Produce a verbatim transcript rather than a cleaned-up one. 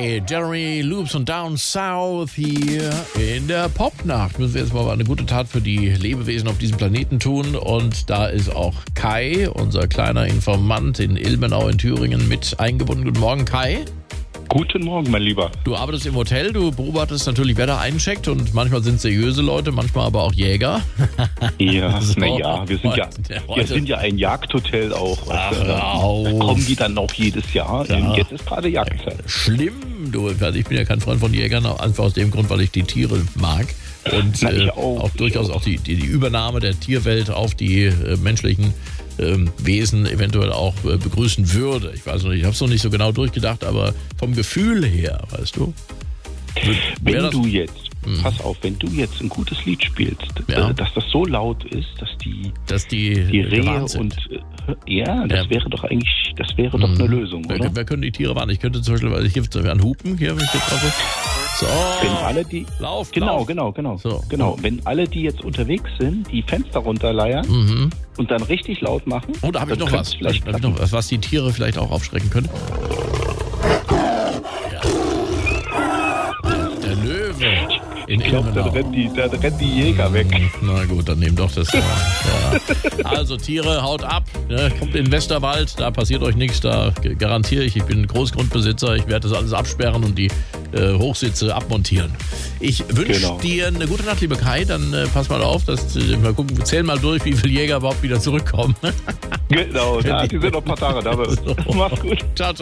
Kai, Jeremy Loops und Down South hier in der Popnacht. Müssen wir jetzt mal eine gute Tat für die Lebewesen auf diesem Planeten tun. Und da ist auch Kai, unser kleiner Informant in Ilmenau in Thüringen, mit eingebunden. Guten Morgen, Kai. Guten Morgen, mein Lieber. Du arbeitest im Hotel, du beobachtest natürlich, wer da eincheckt, und manchmal sind es seriöse Leute, manchmal aber auch Jäger. Ja, So, naja, wir sind ja, heute- wir sind ja ein Jagdhotel auch. Ach, Also, hör auf. da kommen die dann auch jedes Jahr. Ja. Jetzt ist gerade Jagdzeit. Schlimm, du. Also ich bin ja kein Freund von Jägern, einfach aus dem Grund, weil ich die Tiere mag. Und Na, ich äh, auch. auch durchaus auch die, die, die Übernahme der Tierwelt auf die äh, menschlichen ähm, Wesen eventuell auch äh, begrüßen würde. Ich weiß noch nicht, ich habe es noch nicht so genau durchgedacht, aber vom Gefühl her, weißt du. Wenn das- du jetzt, Hm. pass auf, wenn du jetzt ein gutes Lied spielst, Ja. äh, dass das so laut ist, dass die, dass die, die äh, Rehe gewarnt sind. und äh, ja, das Ja. wäre doch eigentlich, das wäre doch eine Mhm. Lösung, Wer, oder? wer können die Tiere warnen? Ich könnte zum Beispiel, weil ich hier an Hupen hier, wenn ich jetzt hoffe. So, Wenn alle die, lauf, genau, lauf. genau, genau, So. genau. Wenn alle, die jetzt unterwegs sind, die Fenster runterleiern Mhm. und dann richtig laut machen. Oh, da habe ich dann noch könnte was. es Vielleicht Da hab ich noch was, was die Tiere vielleicht auch aufschrecken könnte. Ja. Der Löwe in Ich glaube, dann Ilmenau. rennen die, dann rennen die Jäger weg. Na gut, dann nehmen doch das. Ja. Also Tiere, haut ab, ne? Kommt in den Westerwald, da passiert euch nichts, da g- garantiere ich, ich bin Großgrundbesitzer, ich werde das alles absperren und die äh, Hochsitze abmontieren. Ich wünsche Genau. dir eine gute Nacht, liebe Kai, dann äh, pass mal auf, dass, äh, mal gucken, zähl mal durch, wie viele Jäger überhaupt wieder zurückkommen. Genau, ja, die sind noch ein paar Tage da. So. Mach's gut. Ciao, ciao.